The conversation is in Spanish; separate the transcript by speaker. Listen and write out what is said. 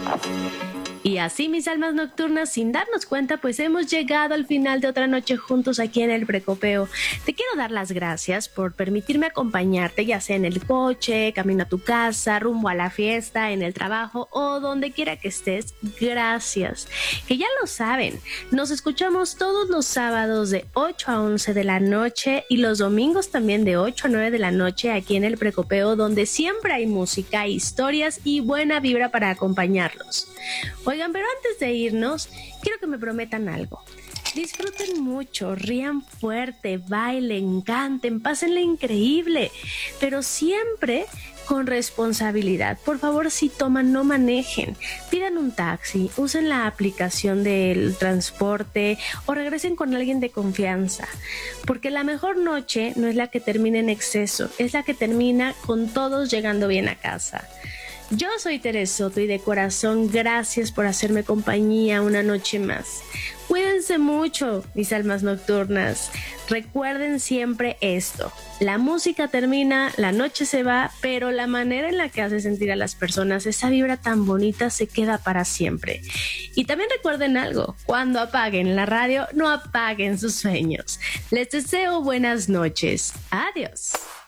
Speaker 1: Y así, mis almas nocturnas, sin darnos cuenta, pues hemos llegado al final de otra noche juntos aquí en el Precopeo. Te quiero dar las gracias por permitirme acompañarte, ya sea en el coche, camino a tu casa, rumbo a la fiesta, en el trabajo o donde quiera que estés. Gracias. Que ya lo saben, nos escuchamos todos los sábados de 8 a 11 de la noche y los domingos también de 8 a 9 de la noche aquí en el Precopeo, donde siempre hay música, historias y buena vibra para acompañarlos. Oigan, pero antes de irnos, quiero que me prometan algo. Disfruten mucho, rían fuerte, bailen, canten, pásenla increíble, pero siempre con responsabilidad. Por favor, si toman, no manejen. Pidan un taxi, usen la aplicación del transporte o regresen con alguien de confianza. Porque la mejor noche no es la que termina en exceso, es la que termina con todos llegando bien a casa. Yo soy Teresa Soto y de corazón gracias por hacerme compañía una noche más. Cuídense mucho, mis almas nocturnas. Recuerden siempre esto: la música termina, la noche se va, pero la manera en la que hace sentir a las personas esa vibra tan bonita se queda para siempre. Y también recuerden algo: cuando apaguen la radio, no apaguen sus sueños. Les deseo buenas noches. Adiós.